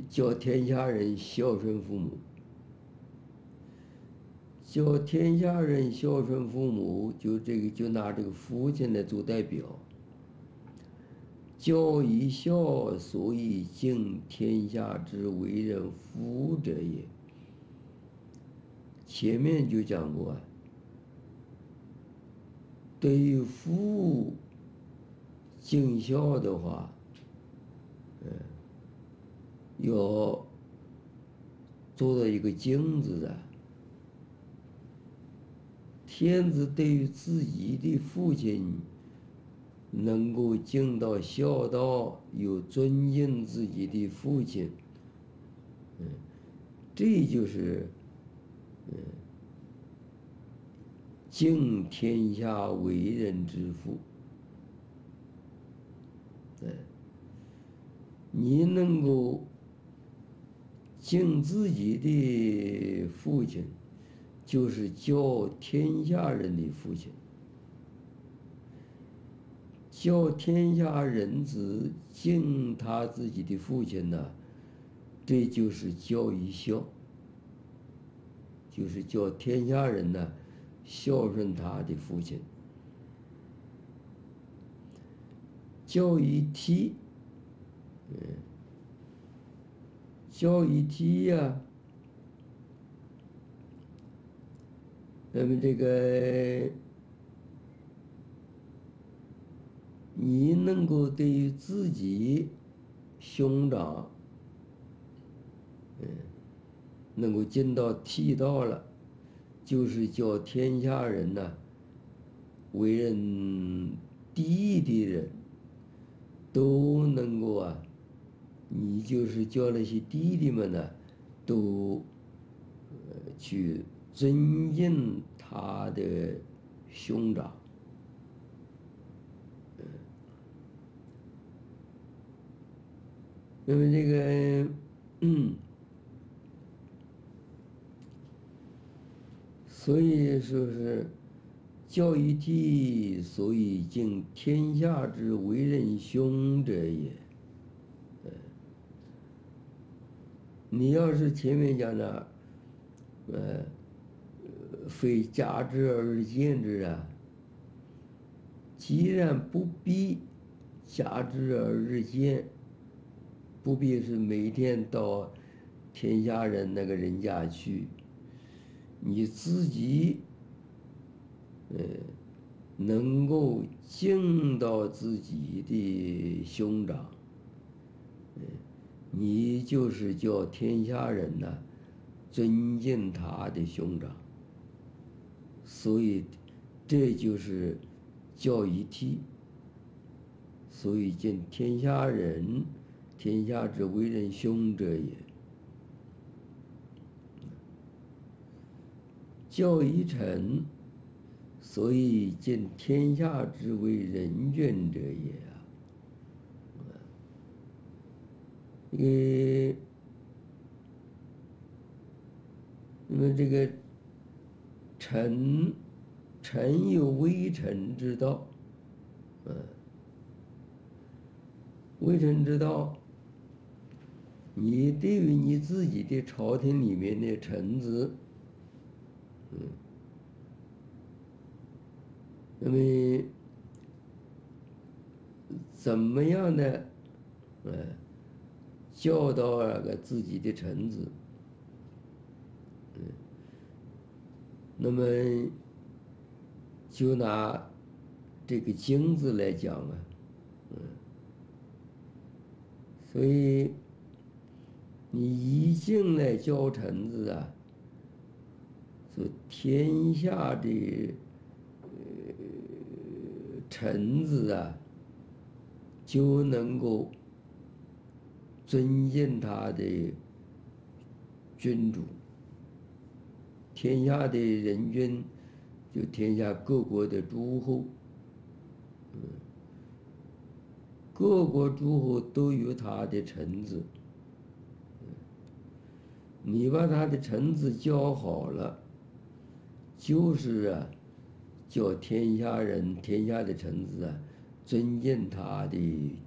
教天下人孝顺父母。教天下人孝顺父母，就拿这个父亲来做代表。教以孝，所以敬天下之为人父者也。前面就讲过啊，对于父尽孝的话，要做到一个敬字啊。天子对于自己的父亲能够尽到孝道，又尊敬自己的父亲，这就是敬天下为人之父。你能够敬自己的父亲，就是教天下人的父亲。教天下人子敬他自己的父亲呢，这就是教以孝，就是教天下人呢孝顺他的父亲。教以悌，教以悌呀，那么这个你能够对于自己兄长，能够尽到悌道了，就是叫天下人呢，为人弟的人，都能够啊，你就是叫那些弟弟们呢，都去尊敬他的兄长。那么这个，所以说是教以悌，所以敬天下之为人兄者也。你要是前面讲的，非家之而见之啊，既然不必家之而见，不必是每天到天下人那个人家去，你自己能够敬到自己的兄长，你就是叫天下人呢尊敬他的兄长。所以这就是教以悌，所以敬天下人，天下之为人兄者也。教以诚，所以敬天下之为人君者也啊。那么这个臣有为臣之道，为臣之道，你对于你自己的朝廷里面的臣子，那么怎么样的教导那个自己的臣子，那么就拿这个经字来讲啊，所以你一进来教臣子啊，说天下的臣子啊，就能够尊敬他的君主。天下的人君，就天下各国的诸侯，各国诸侯都有他的臣子，你把他的臣子教好了，就是啊，叫天下人、天下的臣子啊，尊敬他的